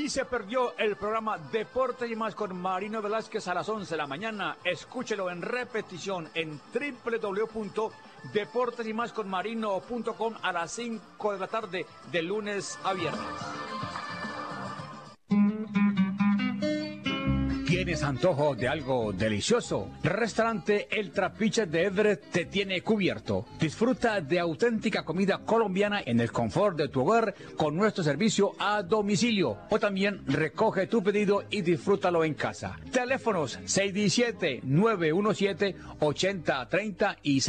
Si se perdió el programa Deportes y Más con Marino Velázquez a las 11 de la mañana, escúchelo en repetición en www.deportesymasconmarino.com a las 5 de la tarde, de lunes a viernes. ¿Tienes antojo de algo delicioso? Restaurante El Trapiche de Everett te tiene cubierto. Disfruta de auténtica comida colombiana en el confort de tu hogar con nuestro servicio a domicilio. O también recoge tu pedido y disfrútalo en casa. Teléfonos 617-917-8030 y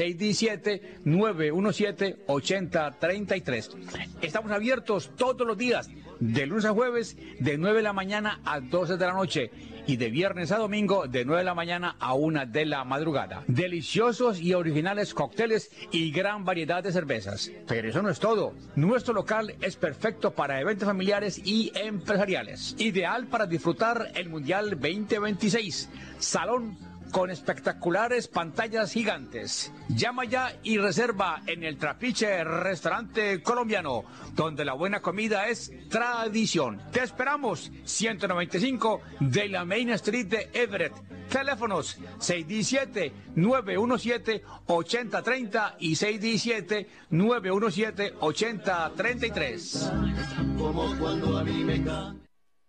617-917-8033. Estamos abiertos todos los días, de lunes a jueves, de 9 de la mañana a 12 de la noche. Y de viernes a domingo, de 9 de la mañana a 1 de la madrugada. Deliciosos y originales cócteles y gran variedad de cervezas. Pero eso no es todo. Nuestro local es perfecto para eventos familiares y empresariales. Ideal para disfrutar el Mundial 2026. Salón con espectaculares pantallas gigantes. Llama ya y reserva en El Trapiche Restaurante Colombiano, donde la buena comida es tradición. Te esperamos, 195 de la Main Street de Everett. Teléfonos 617-917-8030 y 617-917-8033. Como cuando a mí me encanta.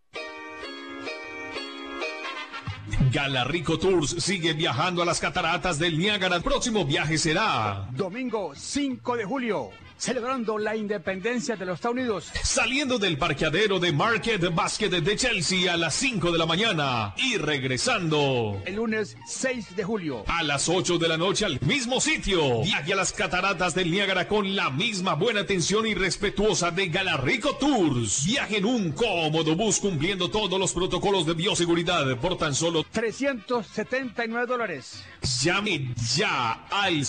Galarrico Tours sigue viajando a las cataratas del Niágara. El próximo viaje será domingo 5 de julio, celebrando la independencia de los Estados Unidos. Saliendo del parqueadero de Market Basket de Chelsea a las 5 de la mañana y regresando el lunes 6 de julio a las 8 de la noche al mismo sitio. Viaje a las cataratas del Niágara con la misma buena atención y respetuosa de Galarrico Tours. Viaje en un cómodo bus cumpliendo todos los protocolos de bioseguridad por tan solo $379. Llame ya al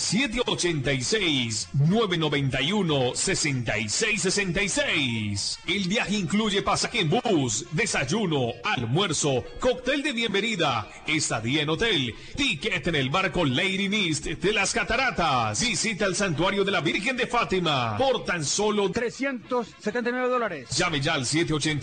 786-991-6666. El viaje incluye pasaje en bus, desayuno, almuerzo, cóctel de bienvenida, estadía en hotel, ticket en el barco Lady Mist de las Cataratas, visita al santuario de la Virgen de Fátima por tan solo $379. Llame ya al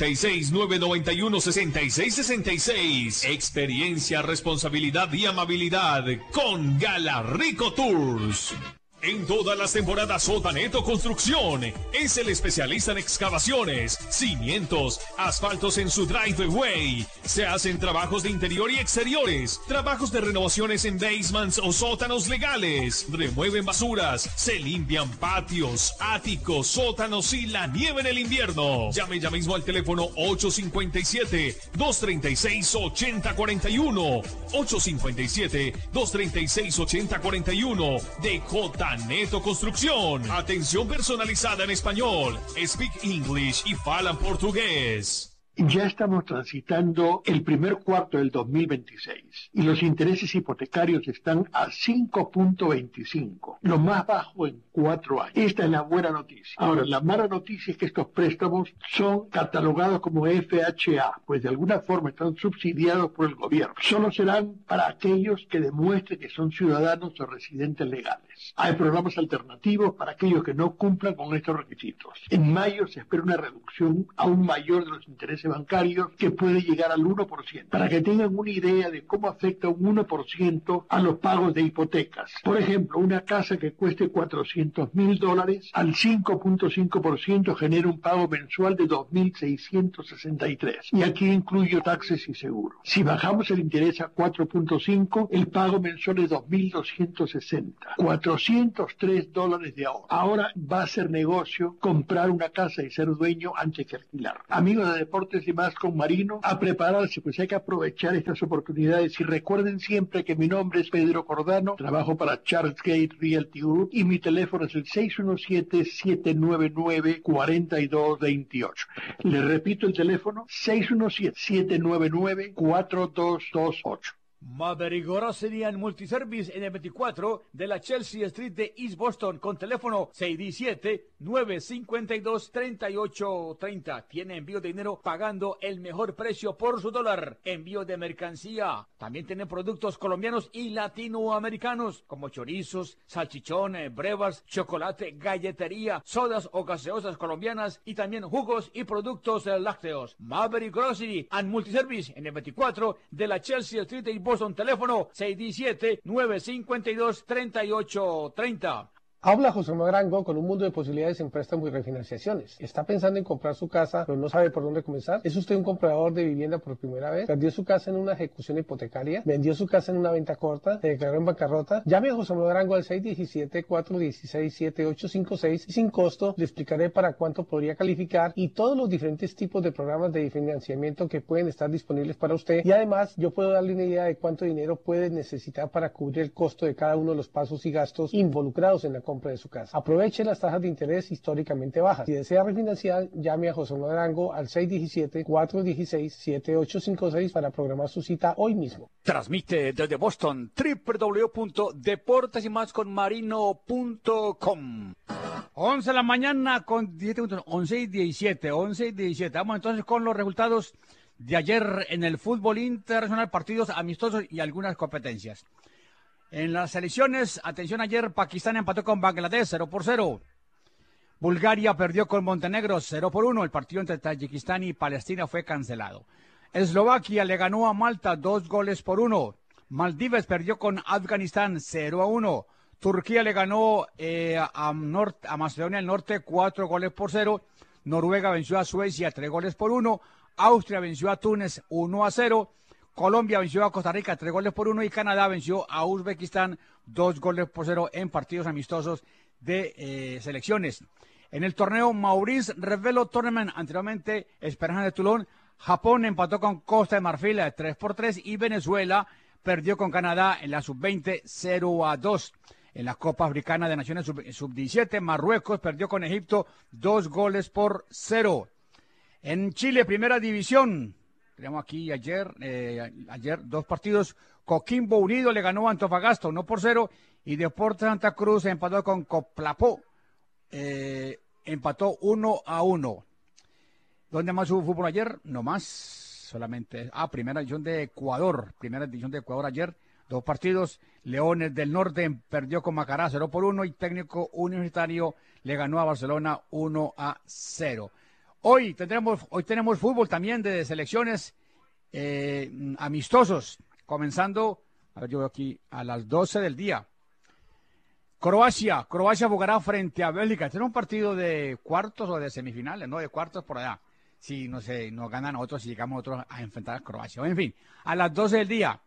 786-991-6666. Experiencia, responsabilidad y amabilidad con Galarrico Tours. En todas las temporadas Sotaneto Construcción es el especialista en excavaciones, cimientos, asfaltos en su driveway. Se hacen trabajos de interior y exteriores, trabajos de renovaciones en basements o sótanos legales. Remueven basuras, se limpian patios, áticos, sótanos y la nieve en el invierno. Llame ya mismo al teléfono 857-236-8041. 857-236-8041 de Neto Construcción. Atención personalizada en español. Speak English y falan portugués. Ya estamos transitando el primer cuarto del 2026 y los intereses hipotecarios están a 5.25, lo más bajo en 4 años. Esta es la buena noticia. Ahora, la mala noticia es que estos préstamos son catalogados como FHA, pues de alguna forma están subsidiados por el gobierno. Solo serán para aquellos que demuestren que son ciudadanos o residentes legales. Hay programas alternativos para aquellos que no cumplan con estos requisitos. En mayo se espera una reducción aún mayor de los intereses bancarios que puede llegar al 1%, para que tengan una idea de cómo afecta un 1% a los pagos de hipotecas. Por ejemplo, una casa que cueste $400,000 al 5.5% genera un pago mensual de $2,663 y aquí incluyo taxes y seguro. Si bajamos el interés a 4.5, el pago mensual es $2,260, $403 de ahorro. Ahora va a ser negocio comprar una casa y ser dueño antes que alquilar. Amigos de Deportes y Más con Marino, a prepararse, pues hay que aprovechar estas oportunidades y recuerden siempre que mi nombre es Pedro Cordano, trabajo para Charles Gate Realty Group y mi teléfono es el 617-799-4228. Le repito el teléfono, 617-799-4228. Maverick Grocery and Multiservice en el 24 de la Chelsea Street de East Boston con teléfono 617-952-3830. Tiene envío de dinero pagando el mejor precio por su dólar. Envío de mercancía. También tiene productos colombianos y latinoamericanos como chorizos, salchichón, brevas, chocolate, galletería, sodas o gaseosas colombianas y también jugos y productos lácteos. Maverick Grocery and Multiservice en el 24 de la Chelsea Street de East Boston, teléfono 617-952-3830. Habla José Manuel Arango con un mundo de posibilidades en préstamos y refinanciaciones. ¿Está pensando en comprar su casa, pero no sabe por dónde comenzar? ¿Es usted un comprador de vivienda por primera vez? ¿Perdió su casa en una ejecución hipotecaria? ¿Vendió su casa en una venta corta? ¿Se declaró en bancarrota? Llame a José Manuel Arango al 617-416-7856 y sin costo le explicaré para cuánto podría calificar y todos los diferentes tipos de programas de financiamiento que pueden estar disponibles para usted. Y además, yo puedo darle una idea de cuánto dinero puede necesitar para cubrir el costo de cada uno de los pasos y gastos involucrados en la compra de su casa. Aproveche las tasas de interés históricamente bajas. Si desea refinanciar, llame a José Manuel Arango al 617-416-7856 para programar su cita hoy mismo. Transmite desde Boston www.deportesymasconmarino.com. 11 de la mañana con 17 minutos, 11 y 17. Vamos entonces con los resultados de ayer en el fútbol internacional, partidos amistosos y algunas competencias. En las selecciones, atención, ayer Pakistán empató con Bangladesh 0-0. Bulgaria perdió con Montenegro 0-1. El partido entre Tayikistán y Palestina fue cancelado. Eslovaquia le ganó a Malta 2-1. Maldivas perdió con Afganistán 0-1. Turquía le ganó a Macedonia del Norte 4-0. Noruega venció a Suecia 3-1. Austria venció a Túnez 1-0. Colombia venció a Costa Rica 3-1 y Canadá venció a Uzbekistán 2-0 en partidos amistosos de selecciones. En el torneo Maurice Revelo Tournament, anteriormente Esperanza de Toulon, Japón empató con Costa de Marfil 3-3 y Venezuela perdió con Canadá en la sub-20 0-2. En la Copa Africana de Naciones sub-17, Marruecos perdió con Egipto 2-0. En Chile, Primera División, tenemos aquí ayer dos partidos. Coquimbo Unido le ganó a Antofagasta 1-0 y Deportes Santa Cruz empató con Coplapó, empató 1-1. ¿Dónde más hubo fútbol ayer? No más, solamente. Primera división de Ecuador ayer, dos partidos. Leones del Norte perdió con Macará 0-1 y Técnico Universitario le ganó a Barcelona 1-0. Hoy tenemos fútbol también de selecciones amistosos, comenzando, a ver, yo veo aquí, a las 12 del día. Croacia jugará frente a Bélgica. Este es un partido de cuartos o de semifinales, no de cuartos por allá. Si no sé, nos ganan otros y llegamos otros a enfrentar a Croacia. En fin, a las 12 del día.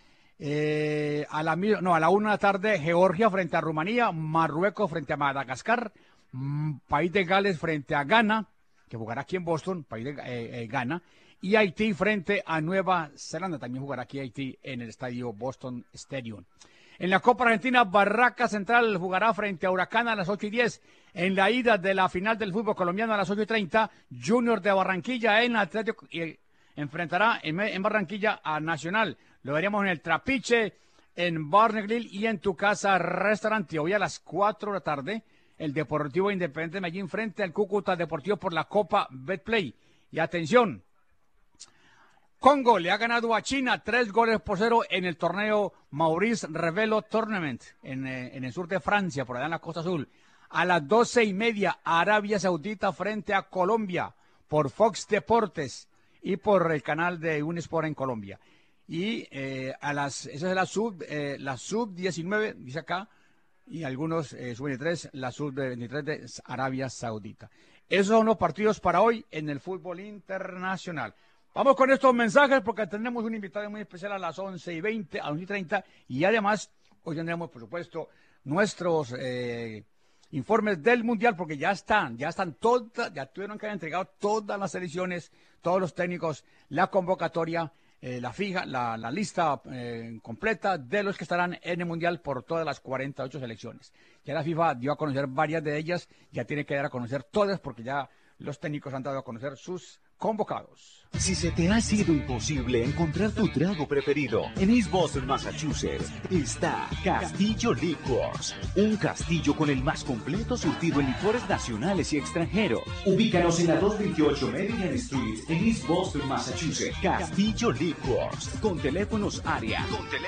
A la 1 de la tarde, Georgia frente a Rumanía, Marruecos frente a Madagascar, País de Gales frente a Ghana, que jugará aquí en Boston, país de Ghana, y Haití frente a Nueva Zelanda. También jugará aquí Haití en el estadio Boston Stadium. En la Copa Argentina, Barraca Central jugará frente a Huracán a las 8:10. En la ida de la final del fútbol colombiano a las 8:30, Junior de Barranquilla en Atlético enfrentará en Barranquilla a Nacional. Lo veremos en el Trapiche, en Barney Grill y en Tu Casa Restaurante. Hoy a las 4 de la tarde, el Deportivo Independiente de Medellín frente al Cúcuta Deportivo por la Copa Betplay. Y atención, Congo le ha ganado a China 3-0 en el torneo Maurice Revelo Tournament en el sur de Francia, por allá en la Costa Azul. A las 12:30, Arabia Saudita frente a Colombia por Fox Deportes y por el canal de Unisport en Colombia. Y esa es la sub-19, dice acá, y algunos sub-23, la sub-23 de Arabia Saudita. Esos son los partidos para hoy en el fútbol internacional. Vamos con estos mensajes porque tenemos un invitado muy especial a las 11:20, a 11:30, y además hoy tendremos, por supuesto, nuestros informes del Mundial, porque ya tuvieron que haber entregado todas las selecciones, todos los técnicos, la convocatoria, la lista completa de los que estarán en el Mundial por todas las 48 selecciones. Ya la FIFA dio a conocer varias de ellas, ya tiene que dar a conocer todas porque ya los técnicos han dado a conocer sus convocados. Si se te ha sido imposible encontrar tu trago preferido, en East Boston, Massachusetts, está Castillo Liquors. Un castillo con el más completo surtido en licores nacionales y extranjeros. Ubícanos en la 228 Meridian Street, en East Boston, Massachusetts. Castillo Liquors. Con teléfonos área.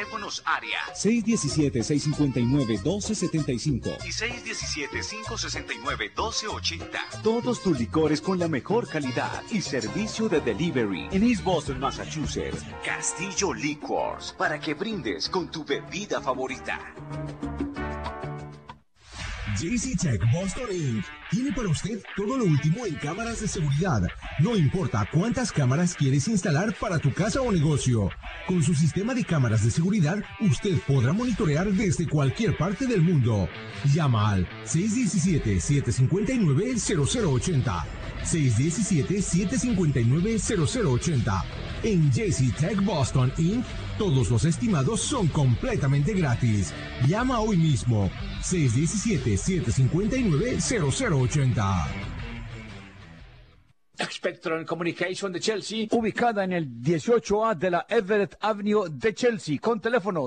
617-659-1275 y 617-569-1280. Todos tus licores con la mejor calidad y servicio de delivery. En East Boston, Massachusetts, Castillo Liquors, para que brindes con tu bebida favorita. JC Tech Boston Inc. tiene para usted todo lo último en cámaras de seguridad. No importa cuántas cámaras quieres instalar para tu casa o negocio. Con su sistema de cámaras de seguridad, usted podrá monitorear desde cualquier parte del mundo. Llama al 617-759-0080. 617-759-0080. En JC Tech Boston Inc., todos los estimados son completamente gratis. Llama hoy mismo. 617-759-0080. Spectrum Communication de Chelsea, ubicada en el 18A de la Everett Avenue de Chelsea, con teléfono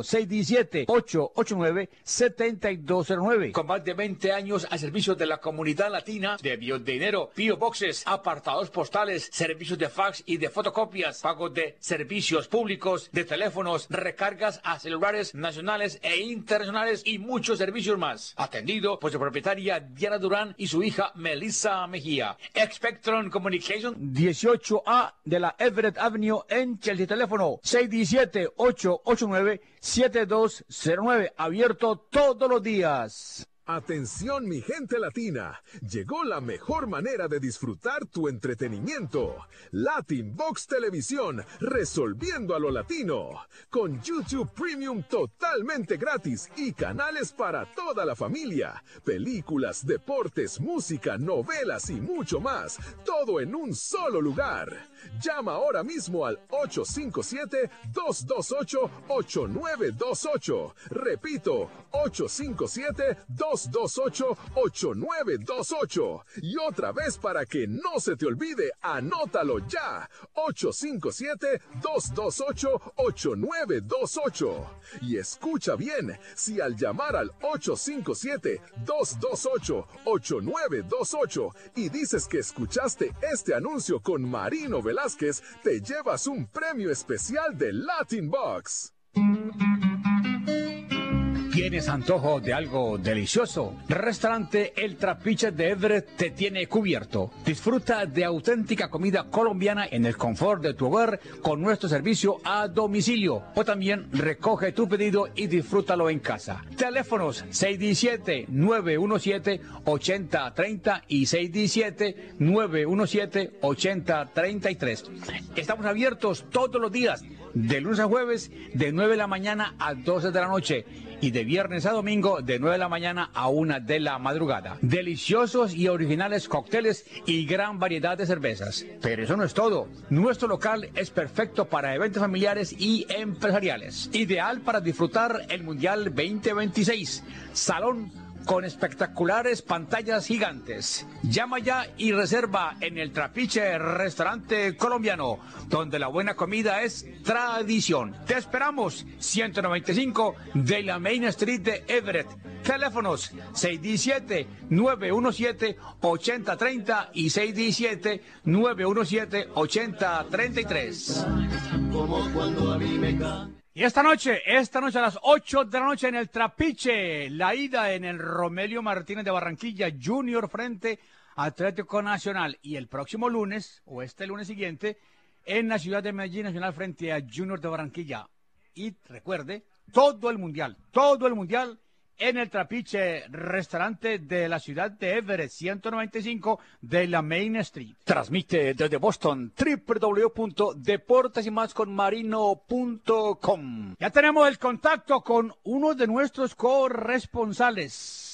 617-889-7209. Con más de 20 años al servicio de la comunidad latina, de envíos de dinero, P.O. Boxes, apartados postales, servicios de fax y de fotocopias, pago de servicios públicos, de teléfonos, recargas a celulares nacionales e internacionales y muchos servicios más. Atendido por su propietaria Diana Durán y su hija Melissa Mejía. Spectrum Communication 18A de la Everett Avenue en Chelsea. Teléfono 617-889-7209. Abierto todos los días. Atención mi gente latina, llegó la mejor manera de disfrutar tu entretenimiento. Latin Box Televisión, resolviendo a lo latino. Con YouTube Premium totalmente gratis y canales para toda la familia. Películas, deportes, música, novelas y mucho más. Todo en un solo lugar. Llama ahora mismo al 857-228-8928. Repito, 857-228-8928. Y otra vez para que no se te olvide, anótalo ya. 857-228-8928. Y escucha bien, si al llamar al 857-228-8928 y dices que escuchaste este anuncio con Marino Velázquez, te llevas un premio especial de Latin Box. ¿Tienes antojo de algo delicioso? Restaurante El Trapiche de Everett te tiene cubierto. Disfruta de auténtica comida colombiana en el confort de tu hogar con nuestro servicio a domicilio. O también recoge tu pedido y disfrútalo en casa. Teléfonos 617-917-8030 y 617-917-8033. Estamos abiertos todos los días, de lunes a jueves, de 9 de la mañana a 12 de la noche. Y de viernes a domingo de 9 de la mañana a 1 de la madrugada. Deliciosos y originales cócteles y gran variedad de cervezas. Pero eso no es todo. Nuestro local es perfecto para eventos familiares y empresariales. Ideal para disfrutar el Mundial 2026. Salón con espectaculares pantallas gigantes. Llama ya y reserva en El Trapiche Restaurante Colombiano, donde la buena comida es tradición. Te esperamos, 195 de la Main Street de Everett. Teléfonos 617-917-8030 y 617-917-8033. Como cuando a mí me cae. Y esta noche a las 8 de la noche en el Trapiche, la ida en el Romelio Martínez de Barranquilla, Junior frente a Atlético Nacional. Y el próximo lunes, o este lunes siguiente, en la ciudad de Medellín, Nacional frente a Junior de Barranquilla. Y recuerde, todo el mundial en el Trapiche, restaurante de la ciudad de Everett, 195 de la Main Street. Transmite desde Boston, www.deportesymasconmarino.com. Ya tenemos el contacto con uno de nuestros corresponsales.